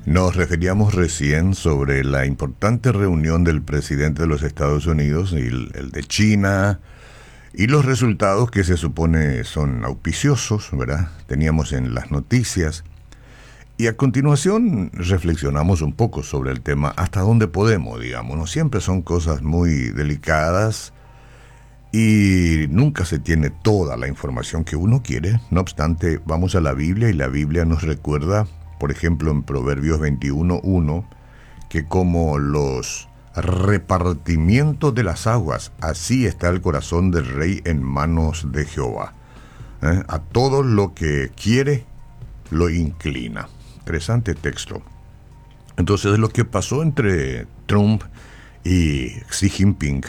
Nos referíamos recién sobre la importante reunión del presidente de los Estados Unidos y el de China y los resultados que se supone son auspiciosos, ¿verdad? Teníamos en las noticias. Y a continuación reflexionamos un poco sobre el tema hasta dónde podemos, digamos. No siempre son cosas muy delicadas y nunca se tiene toda la información que uno quiere. No obstante, vamos a la Biblia y la Biblia nos recuerda, por ejemplo, en Proverbios 21:1, que como los repartimientos de las aguas, así está el corazón del rey en manos de Jehová. A todo lo que quiere, lo inclina. Interesante texto. Entonces, lo que pasó entre Trump y Xi Jinping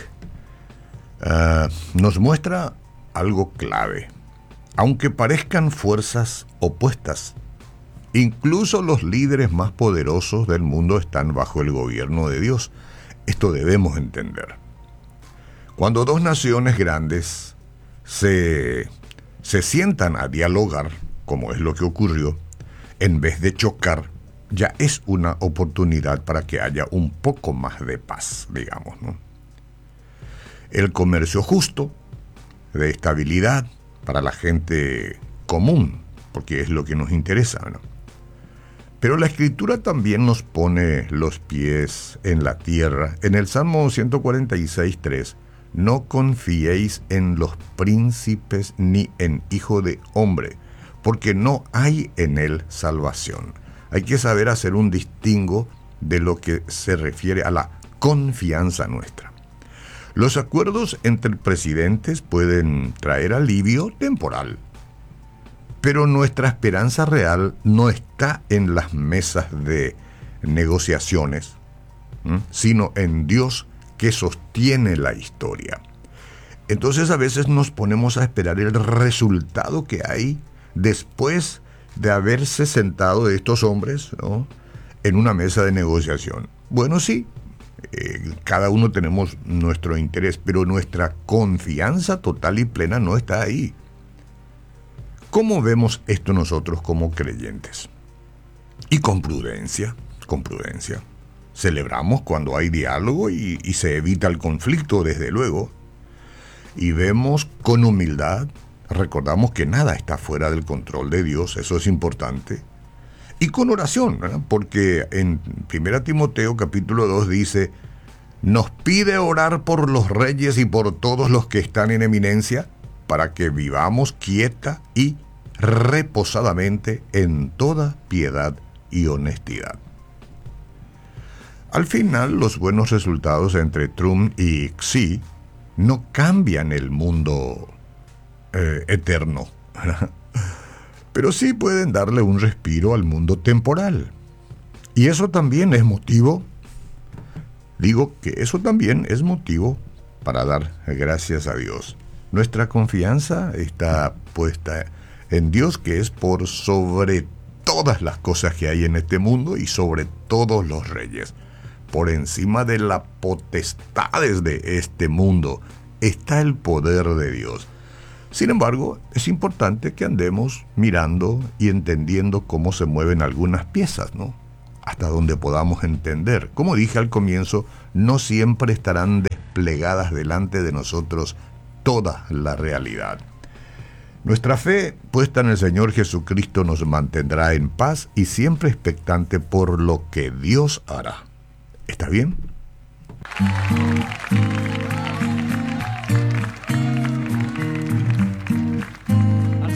nos muestra algo clave. Aunque parezcan fuerzas opuestas, incluso los líderes más poderosos del mundo están bajo el gobierno de Dios. Esto debemos entender. Cuando dos naciones grandes se sientan a dialogar, como es lo que ocurrió, en vez de chocar, ya es una oportunidad para que haya un poco más de paz, digamos, ¿no? El comercio justo, de estabilidad para la gente común, porque es lo que nos interesa, ¿no? Pero la Escritura también nos pone los pies en la tierra. En el Salmo 146:3, no confiéis en los príncipes ni en hijo de hombre, porque no hay en él salvación. Hay que saber hacer un distingo de lo que se refiere a la confianza nuestra. Los acuerdos entre presidentes pueden traer alivio temporal, pero nuestra esperanza real no está en las mesas de negociaciones, sino en Dios que sostiene la historia. Entonces a veces nos ponemos a esperar el resultado que hay después de haberse sentado estos hombres, ¿no?, en una mesa de negociación. Bueno, sí, cada uno tenemos nuestro interés, pero nuestra confianza total y plena no está ahí. ¿Cómo vemos esto nosotros como creyentes? Y con prudencia. Celebramos cuando hay diálogo y se evita el conflicto, desde luego. Y vemos con humildad. Recordamos que nada está fuera del control de Dios, eso es importante. Y con oración, ¿verdad? Porque en 1 Timoteo capítulo 2 dice, nos pide orar por los reyes y por todos los que están en eminencia, para que vivamos quieta y reposadamente en toda piedad y honestidad. Al final, los buenos resultados entre Trump y Xi no cambian el mundo eterno, pero sí pueden darle un respiro al mundo temporal. Y eso también es motivo, para dar gracias a Dios. Nuestra confianza está puesta en Dios, que es por sobre todas las cosas que hay en este mundo y sobre todos los reyes. Por encima de las potestades de este mundo está el poder de Dios. Sin embargo, es importante que andemos mirando y entendiendo cómo se mueven algunas piezas, ¿no? Hasta donde podamos entender. Como dije al comienzo, no siempre estarán desplegadas delante de nosotros toda la realidad. Nuestra fe puesta en el Señor Jesucristo nos mantendrá en paz y siempre expectante por lo que Dios hará. ¿Está bien?